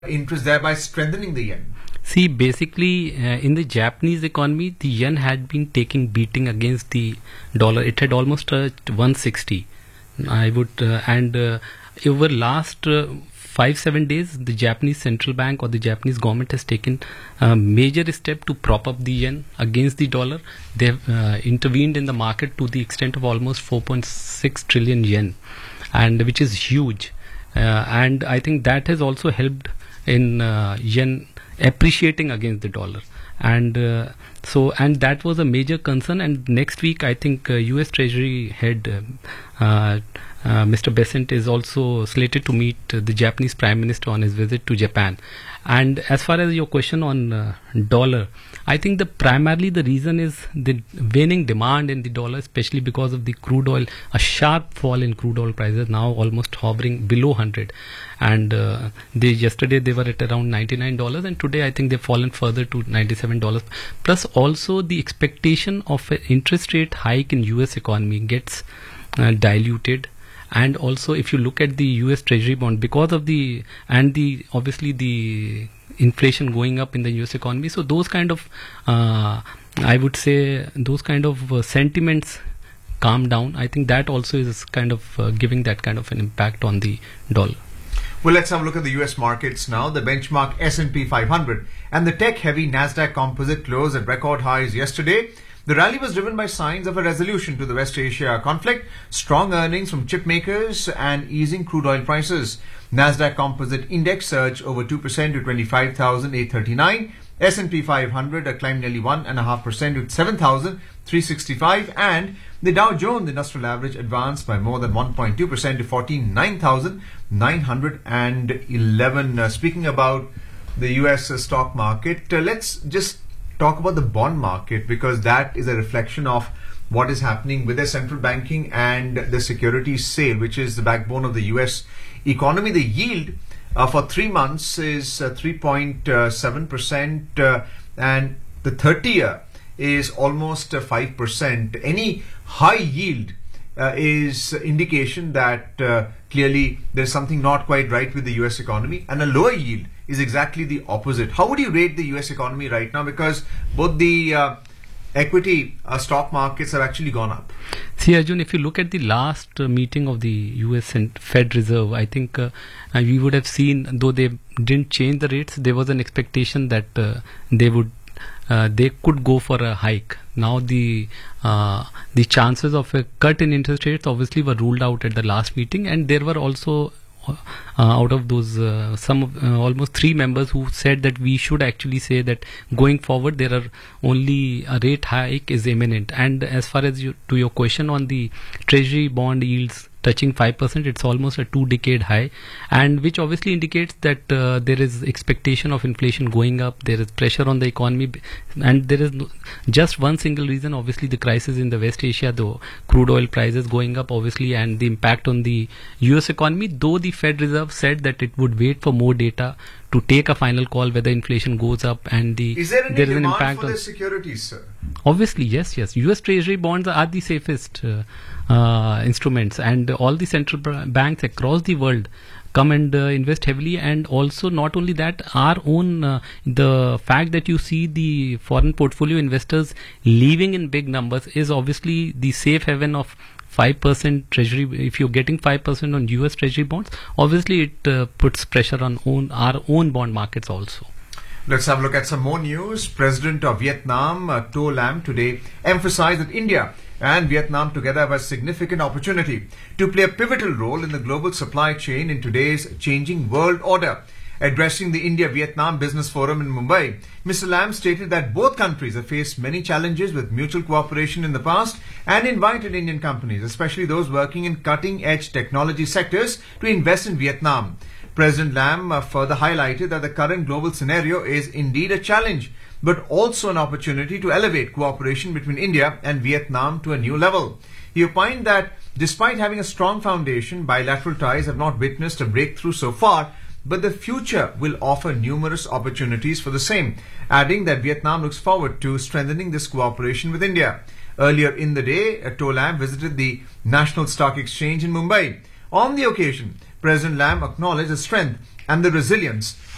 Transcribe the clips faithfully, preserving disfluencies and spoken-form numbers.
interest, thereby strengthening the yen? See, basically, uh, in the Japanese economy, the yen had been taking beating against the dollar. It had almost touched one sixty. I would, uh, and uh, over last uh, five seven days, the Japanese central bank or the Japanese government has taken a major step to prop up the yen against the dollar. They have uh, intervened in the market to the extent of almost four point six trillion yen, and which is huge. Uh, and I think that has also helped in uh, yen appreciating against the dollar, and uh, so and that was a major concern. And next week, I think uh, U S Treasury head uh, uh, Mister Bessent is also slated to meet uh, the Japanese Prime Minister on his visit to Japan. And as far as your question on uh, dollar, I think the primarily the reason is the waning demand in the dollar, especially because of the crude oil, a sharp fall in crude oil prices, now almost hovering below one hundred. And uh, they yesterday they were at around ninety-nine dollars, and today I think they've fallen further to ninety-seven dollars. Plus also the expectation of an interest rate hike in U S economy gets uh, diluted. And also, if you look at the U S Treasury bond, because of the and the obviously the inflation going up in the U S economy, so those kind of uh, I would say those kind of uh, sentiments calm down. I think that also is kind of uh, giving that kind of an impact on the dollar. Well, let's have a look at the U S markets now. The benchmark S and P five hundred and the tech-heavy Nasdaq Composite closed at record highs yesterday. The rally was driven by signs of a resolution to the West Asia conflict, strong earnings from chip makers, and easing crude oil prices. Nasdaq Composite Index surged over two percent to twenty-five thousand eight hundred thirty-nine. S and P five hundred climbed nearly one point five percent to seven thousand three hundred sixty-five, and the Dow Jones Industrial Average advanced by more than one point two percent to forty-nine thousand nine hundred eleven. Uh, speaking about the U S uh, stock market, uh, let's just talk about the bond market, because that is a reflection of what is happening with the central banking and the securities sale, which is the backbone of the U S economy. The yield uh, for three months is uh, three point seven percent, uh, and the thirty-year is almost uh, five percent. Any high yield uh, is indication that uh, clearly there's something not quite right with the U S economy, and a lower yield is exactly the opposite. How would you rate the U S economy right now? Because both the uh, equity uh, stock markets have actually gone up. See, Arjun, if you look at the last uh, meeting of the U S and Fed Reserve, I think uh, we would have seen, though they didn't change the rates, there was an expectation that uh, they would uh, they could go for a hike. Now the uh, the chances of a cut in interest rates obviously were ruled out at the last meeting, and there were also Uh, out of those uh, some of, uh, almost three members who said that we should actually say that going forward there are only a rate hike is imminent. And as far as you, to your question on the treasury bond yields touching five percent, it's almost a two decade high, and which obviously indicates that uh, there is expectation of inflation going up, there is pressure on the economy, and there is no, just one single reason, obviously the crisis in the West Asia, though crude oil prices going up obviously, and the impact on the U S economy, though the Fed Reserve said that it would wait for more data to take a final call whether inflation goes up, and the is there any there is demand an impact for on the securities, sir? Obviously, yes, yes. U S Treasury bonds are the safest uh, uh, instruments, and all the central banks across the world come and uh, invest heavily. And also, not only that, our own uh, the fact that you see the foreign portfolio investors leaving in big numbers is obviously the safe haven of five percent treasury. If you're getting five percent on U S Treasury bonds, obviously it uh, puts pressure on own, our own bond markets also. Let's have a look at some more news. President of Vietnam, uh, To Lam, today emphasized that India and Vietnam together have a significant opportunity to play a pivotal role in the global supply chain in today's changing world order. Addressing the India-Vietnam Business Forum in Mumbai, Mister Lam stated that both countries have faced many challenges with mutual cooperation in the past, and invited Indian companies, especially those working in cutting-edge technology sectors, to invest in Vietnam. President Lam uh, further highlighted that the current global scenario is indeed a challenge, but also an opportunity to elevate cooperation between India and Vietnam to a new level. He opined that despite having a strong foundation, bilateral ties have not witnessed a breakthrough so far, but the future will offer numerous opportunities for the same, adding that Vietnam looks forward to strengthening this cooperation with India. Earlier in the day, uh, To Lam visited the National Stock Exchange in Mumbai. On the occasion, President Lam acknowledged the strength and the resilience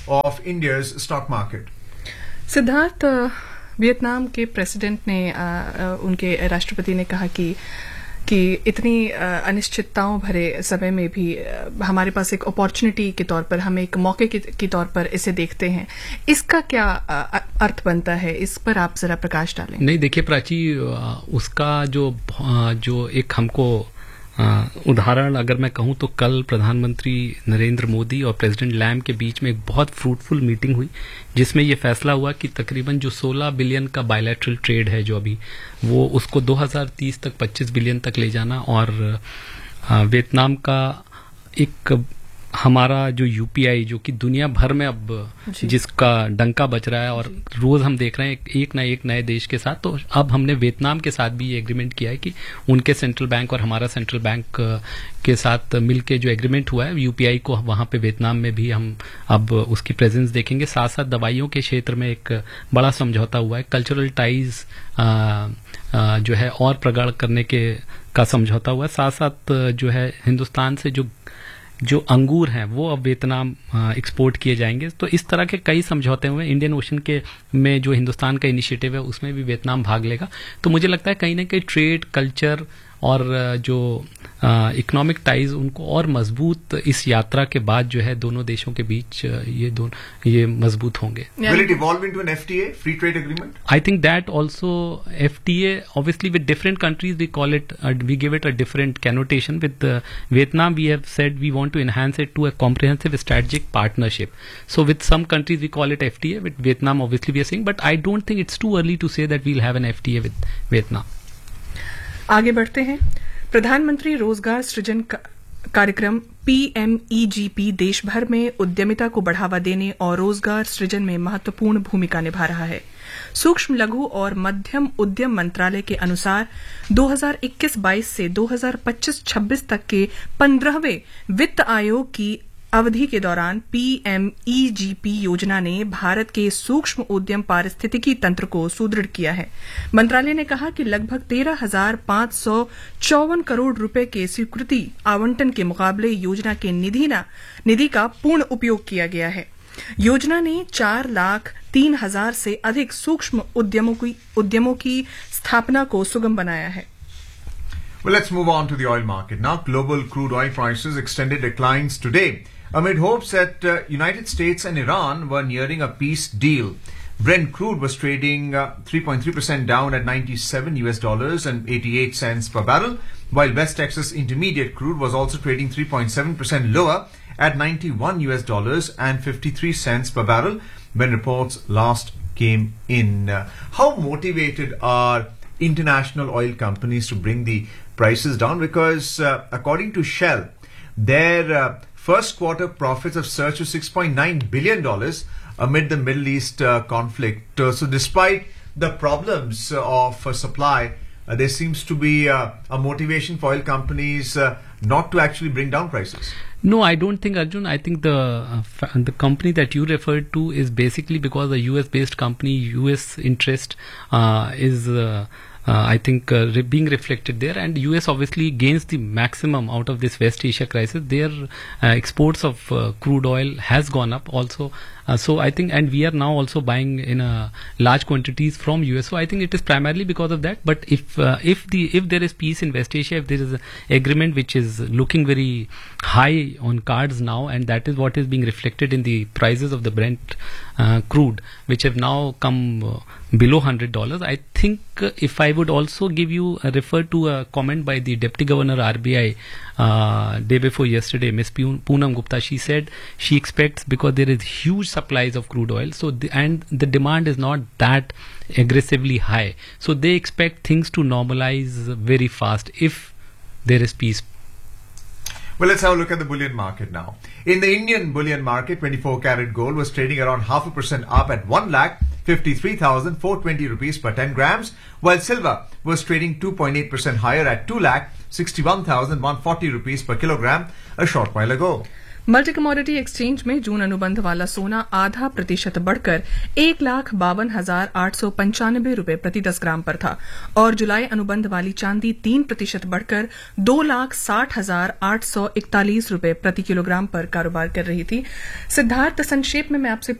of India's stock market. Siddharth, Vietnam के president ने आ, आ, उनके राष्ट्रपति ने कहा कि कि इतनी अनिश्चितताओं भरे समय में भी हमारे पास एक अपॉर्चुनिटी के तौर पर, हम एक मौके के, के तौर पर इसे देखते हैं. इसका क्या अर्थ बनता है, इस पर आप जरा प्रकाश डालें. नहीं, देखिए प्राची, उसका जो जो एक हमको उदाहरण अगर मैं कहूं तो कल प्रधानमंत्री नरेंद्र मोदी और प्रेसिडेंट लैम के बीच में एक बहुत फ्रूटफुल मीटिंग हुई, जिसमें ये फैसला हुआ कि तकरीबन जो सोलह बिलियन का बायलैटरल ट्रेड है जो अभी, वो उसको दो हज़ार तीस तक पच्चीस बिलियन तक ले जाना, और वियतनाम का एक हमारा जो यूपीआई जो कि दुनिया भर में अब जिसका डंका बज रहा है और रोज हम देख रहे हैं एक ना एक नए देश के साथ, तो अब हमने वियतनाम के साथ भी ये एग्रीमेंट किया है कि उनके सेंट्रल बैंक और हमारा सेंट्रल बैंक के साथ मिलके जो एग्रीमेंट हुआ है, यूपीआई को वहां पे वियतनाम में भी हम अब उसकी प्रेजेंस देखेंगे. साथ साथ दवाइयों के क्षेत्र में एक बड़ा समझौता हुआ है, कल्चरल टाइज जो है और प्रगाढ़ करने के का समझौता हुआ है. साथ साथ जो है हिंदुस्तान से जो जो अंगूर हैं वो अब वियतनाम एक्सपोर्ट किए जाएंगे. तो इस तरह के कई समझौते हुए. इंडियन ओशन के में जो हिंदुस्तान का इनिशिएटिव है उसमें भी वियतनाम भाग लेगा. तो मुझे लगता है कहीं ना कहीं ट्रेड, कल्चर और जो इकोनॉमिक टाइज उनको और मजबूत इस यात्रा के बाद जो है दोनों देशों के बीच ये दोनों ये मजबूत होंगे. Will it evolve into an F T A, free trade agreement? I think that also F T A, obviously with different countries we call it, uh, we give it a different connotation. With uh, Vietnam we have said we want to enhance it to a comprehensive strategic partnership. So with some countries we call it F T A. With Vietnam obviously we are saying, but I don't think it's too early to say that we'll have an F T A with Vietnam. आगे बढ़ते हैं. प्रधानमंत्री रोजगार सृजन कार्यक्रम P M E G P देश भर में उद्यमिता को बढ़ावा देने और रोजगार सृजन में महत्वपूर्ण भूमिका निभा रहा है. सूक्ष्म, लघु और मध्यम उद्यम मंत्रालय के अनुसार दो हज़ार इक्कीस बाईस से दो हज़ार पच्चीस छब्बीस तक के पंद्रहवें वित्त आयोग की अवधि के दौरान P M E G P योजना ने भारत के सूक्ष्म उद्यम पारिस्थितिकी तंत्र को सुदृढ़ किया है. मंत्रालय ने कहा कि लगभग तेरह हजार पांच सौ चौवन करोड़ रुपए के स्वीकृति आवंटन के मुकाबले योजना के निधि ना निधि का पूर्ण उपयोग किया गया है. योजना ने चार लाख तीन हजार से अधिक सूक्ष्म उद्यमों की उद्यमों की स्थापना को सुगम बनाया है. Well, let's move on to the oil market now. Global crude oil prices extended declines today amid hopes that uh, United States and Iran were nearing a peace deal. Brent crude was trading uh, three point three percent down at ninety-seven U S dollars and eighty-eight cents per barrel, while West Texas Intermediate crude was also trading three point seven percent lower at ninety-one U S dollars and fifty-three cents per barrel when reports last came in. Uh, how motivated are international oil companies to bring the prices down? Because uh, according to Shell, their uh, first quarter profits have surged to six point nine billion dollars amid the Middle East uh, conflict. Uh, so despite the problems uh, of uh, supply, uh, there seems to be uh, a motivation for oil companies uh, not to actually bring down prices. No, I don't think, Arjun. I think the uh, fa- the company that you referred to is basically because a U S-based company, U S interest uh, is uh, Uh, I think uh, re- being reflected there, and U S obviously gains the maximum out of this West Asia crisis. Their uh, exports of uh, crude oil has gone up also. Uh, so I think, and we are now also buying in uh, large quantities from U S. So I think it is primarily because of that. But if uh, if the if there is peace in West Asia, if there is an agreement which is looking very high on cards now, and that is what is being reflected in the prices of the Brent uh, crude, which have now come uh, below one hundred dollars. I think uh, if I would also give you uh, refer to a comment by the Deputy Governor R B I uh, day before yesterday, Miss Poonam Gupta. She said she expects, because there is huge supplies of crude oil, so the, and the demand is not that aggressively high, so they expect things to normalize very fast if there is peace. Well, let's have a look at the bullion market now. In the Indian bullion market, twenty-four karat gold was trading around half a percent up at one lakh fifty-three thousand four hundred twenty rupees per ten grams, while silver was trading two point eight percent higher at two lakh sixty-one thousand one hundred forty rupees per kilogram a short while ago. Multi commodity exchange में जून अनुबंध वाला सोना आधा प्रतिशत बढ़कर एक लाख बावन हजार आठ सौ पंचानबे रूपये प्रति दस ग्राम पर था और जुलाई अनुबंध वाली चांदी तीन प्रतिशत बढ़कर दो लाख साठ हजार आठ सौ इकतालीस रूपये प्रति किलोग्राम पर कारोबार कर रही थी। सिद्धार्थ, संक्षेप में मैं आपसे